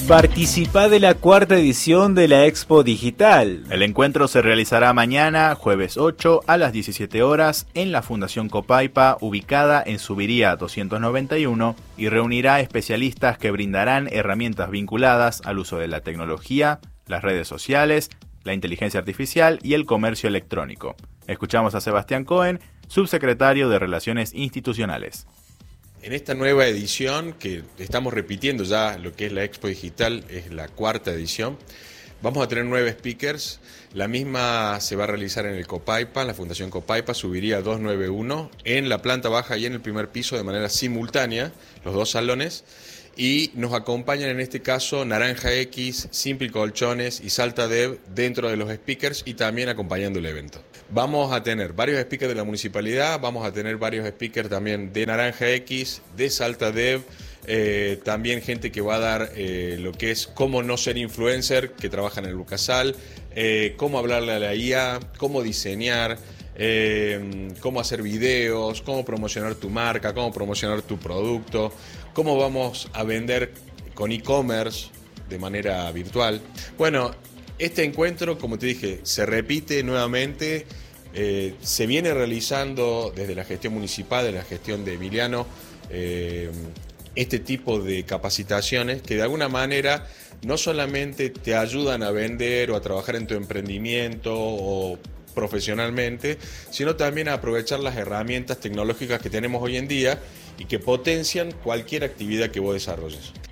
Participa de la cuarta edición de la Expo Digital. El encuentro se realizará mañana, jueves 8, a las 17 horas, en la Fundación Copaipa, ubicada en Subiría 291, y reunirá especialistas que brindarán herramientas vinculadas al uso de la tecnología, las redes sociales, la inteligencia artificial y el comercio electrónico. Escuchamos a Sebastián Cohen, subsecretario de Relaciones Institucionales. En esta nueva edición, que estamos repitiendo ya lo que es la Expo Digital, es la cuarta edición, vamos a tener 9 speakers. La misma se va a realizar en el Copaipa, en la Fundación Copaipa, Subiría 291, en la planta baja y en el primer piso de manera simultánea, los dos salones. Y nos acompañan en este caso Naranja X, Simple Colchones y Salta Dev dentro de los speakers y también acompañando el evento. Vamos a tener varios speakers de la municipalidad, vamos a tener varios speakers también de Naranja X, de Salta Dev, también gente que va a dar lo que es cómo no ser influencer, que trabaja en el Lucasal, cómo hablarle a la IA, cómo diseñar, cómo hacer videos, cómo promocionar tu marca, cómo promocionar tu producto, cómo vamos a vender con e-commerce de manera virtual. Bueno, este encuentro, como te dije, se repite nuevamente, se viene realizando desde la gestión municipal, de la gestión de Emiliano, este tipo de capacitaciones que de alguna manera no solamente te ayudan a vender o a trabajar en tu emprendimiento o profesionalmente, sino también a aprovechar las herramientas tecnológicas que tenemos hoy en día y que potencian cualquier actividad que vos desarrolles.